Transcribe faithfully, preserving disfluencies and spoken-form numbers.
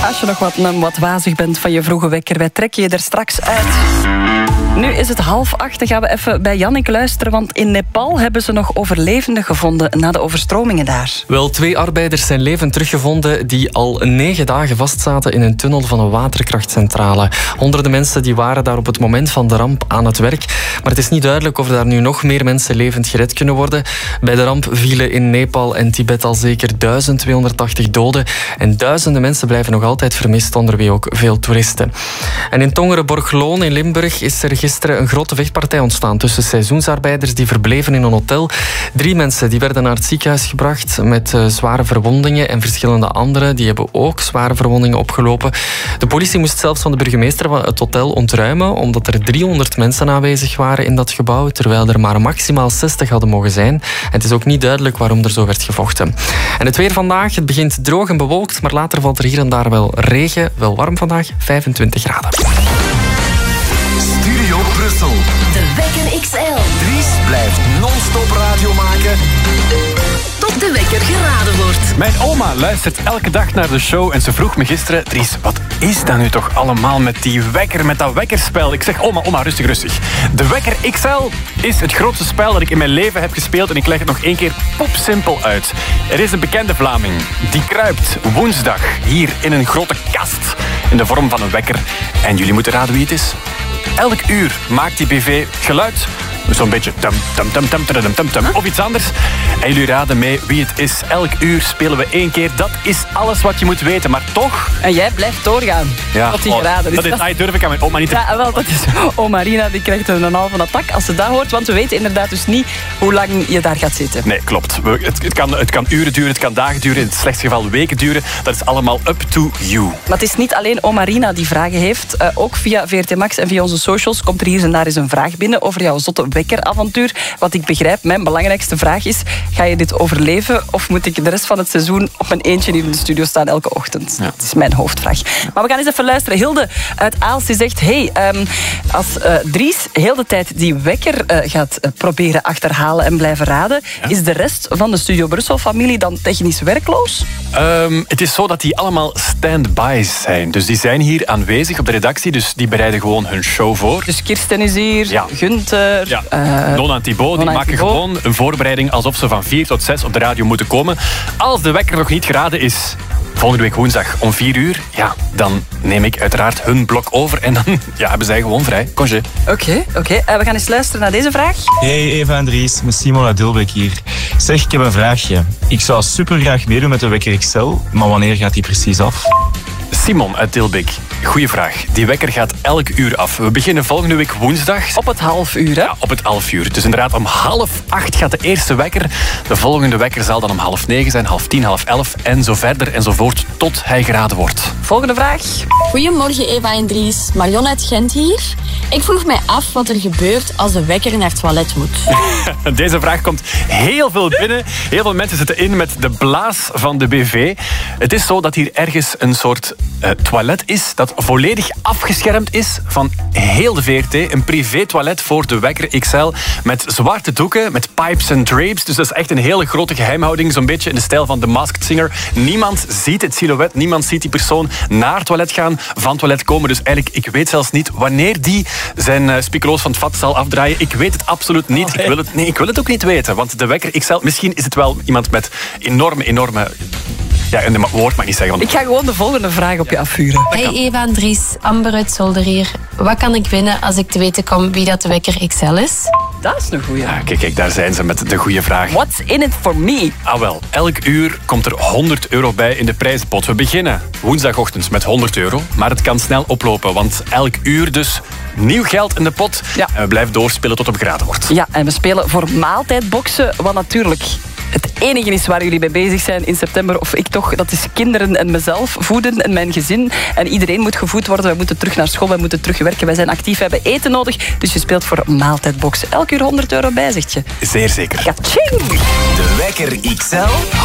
Als je nog wat, wat wazig bent van je vroege wekker, wij trekken je er straks uit. Nu is het half acht, dan gaan we even bij Jannik luisteren, want in Nepal hebben ze nog overlevenden gevonden na de overstromingen daar. Wel, twee arbeiders zijn levend teruggevonden die al negen dagen vastzaten in een tunnel van een waterkrachtcentrale. Honderden mensen die waren daar op het moment van de ramp aan het werk, maar het is niet duidelijk of daar nu nog meer mensen levend gered kunnen worden. Bij de ramp vielen in Nepal en Tibet al zeker duizend tweehonderdtachtig doden en duizenden mensen blijven nog altijd vermist, onder wie ook veel toeristen. En in Tongeren-Borgloon in Limburg is er gisteren een grote vechtpartij ontstaan tussen seizoensarbeiders die verbleven in een hotel. Drie mensen die werden naar het ziekenhuis gebracht met uh, zware verwondingen en verschillende anderen die hebben ook zware verwondingen opgelopen. De politie moest zelfs van de burgemeester van het hotel ontruimen omdat er driehonderd mensen aanwezig waren in dat gebouw, terwijl er maar maximaal zestig hadden mogen zijn. En het is ook niet duidelijk waarom er zo werd gevochten. En het weer vandaag, het begint droog en bewolkt, maar later valt er hier en daar wel regen. Wel warm vandaag, vijfentwintig graden. Studio Brussel. De Wekker X L. Dries blijft non-stop radio maken tot de wekker geraden wordt. Mijn oma luistert elke dag naar de show en ze vroeg me gisteren: Dries, wat is dat nu toch allemaal met die wekker, met dat wekkerspel? Ik zeg, oma, oma, rustig, rustig. De Wekker X L is het grootste spel dat ik in mijn leven heb gespeeld en ik leg het nog één keer popsimpel uit. Er is een bekende Vlaming die kruipt woensdag hier in een grote kast in de vorm van een wekker. En jullie moeten raden wie het is. Elk uur maakt die B V geluid. Zo'n beetje tum, tum, tum, tum, tum, tum, tum, of iets anders. En jullie raden mee wie het is. Elk uur spelen we één keer. Dat is alles wat je moet weten. Maar toch... En jij blijft doorgaan. Ja, tot die oh, geraden is. Dat, is, dat durf ik aan mijn oma niet te... Ja, wel, dat is... Oma Rina die krijgt een halve attack als ze dat hoort. Want we weten inderdaad dus niet hoe lang je daar gaat zitten. Nee, klopt. We, het, het, kan, het kan uren duren, het kan dagen duren. In het slechtste geval weken duren. Dat is allemaal up to you. Maar het is niet alleen oma Rina die vragen heeft. Uh, ook via V R T Max en via onze socials komt er hier en daar eens een vraag binnen over jouw zotte wekkeravontuur. Wat ik begrijp, mijn belangrijkste vraag is: ga je dit overleven of moet ik de rest van het seizoen op mijn eentje hier in de studio staan elke ochtend? Ja. Dat is mijn hoofdvraag. Maar we gaan eens even luisteren. Hilde uit Aalst die zegt: hey, um, als uh, Dries heel de tijd die wekker uh, gaat uh, proberen achterhalen en blijven raden, ja? Is de rest van de Studio Brussel-familie dan technisch werkloos? Um, het is zo dat die allemaal stand-by's zijn. Dus die zijn hier aanwezig op de redactie, dus die bereiden gewoon hun show voor. Dus Kirsten is hier, ja. Gunther... Ja. Uh, Nona en Thibaut, die maken Thibaut. gewoon een voorbereiding alsof ze van vier tot zes op de radio moeten komen. Als de wekker nog niet geraden is, volgende week woensdag om vier uur, ja, dan neem ik uiteraard hun blok over en dan ja, hebben zij gewoon vrij. Congé. Oké, okay, oké. Okay. Uh, we gaan eens luisteren naar deze vraag. Hey Eva en Dries, met Simon uit Dilbeek hier. Zeg, ik heb een vraagje. Ik zou super graag meedoen met de Wekker X L, maar wanneer gaat die precies af? Simon uit Dilbeek. Goeie vraag. Die wekker gaat elk uur af. We beginnen volgende week woensdag. Op het half uur, hè? Ja, op het half uur. Dus inderdaad, om half acht gaat de eerste wekker. De volgende wekker zal dan om half negen zijn, half tien, half elf en zo verder enzovoort tot hij geraden wordt. Volgende vraag. Goedemorgen Eva en Dries. Marion uit Gent hier. Ik vroeg mij af wat er gebeurt als de wekker naar het toilet moet. Deze vraag komt heel veel binnen. Heel veel mensen zitten in met de blaas van de B V. Het is zo dat hier ergens een soort uh, toilet is dat volledig afgeschermd is van heel de V R T. Een privé-toilet voor de Wekker X L met zwarte doeken, met pipes en drapes. Dus dat is echt een hele grote geheimhouding. Zo'n beetje in de stijl van The Masked Singer. Niemand ziet het silhouet, niemand ziet die persoon naar het toilet gaan, van het toilet komen. Dus eigenlijk, ik weet zelfs niet wanneer die zijn uh, spiekeloos van het vat zal afdraaien. Ik weet het absoluut niet. Ik wil het, nee, ik wil het ook niet weten. Want de Wekker X L, misschien is het wel iemand met enorme, enorme... Ja, een woord mag niet zeggen. Ik ga gewoon de volgende vraag op je afvuren. Hey Eva en Dries, Amber uit Zolder hier. Wat kan ik winnen als ik te weten kom wie dat de Wekker X L is? Dat is een goeie. Ja, kijk, kijk, daar zijn ze met de goede vraag. What's in it for me? Ah wel, elk uur komt er honderd euro bij in de prijzenpot. We beginnen woensdagochtend met honderd euro, maar het kan snel oplopen, want elk uur dus nieuw geld in de pot. Ja. En we blijven doorspelen tot het geraden wordt. Ja, en we spelen voor maaltijdboxen, wat natuurlijk het enige is waar jullie mee bezig zijn in september, of ik toch, dat is kinderen en mezelf voeden en mijn gezin. En iedereen moet gevoed worden. Wij moeten terug naar school, wij moeten terug werken. Wij zijn actief, wij hebben eten nodig. Dus je speelt voor maaltijdboxen. Elk uur honderd euro bij, zegt je. Zeer zeker. Kaching! De Wekker X L